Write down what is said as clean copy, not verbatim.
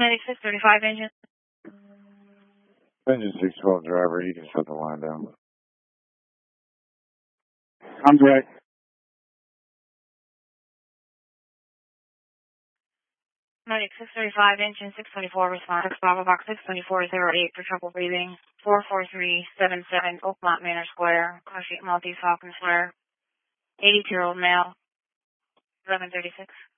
9635 engine. Engine 612 driver, you can shut the line down. I'm ready. 9635 engine 624 response. Bravo box 62408 for trouble breathing. 44377 Oakmont Manor Square. Caution Maltese Falcon Square. 82-year-old male. 1136.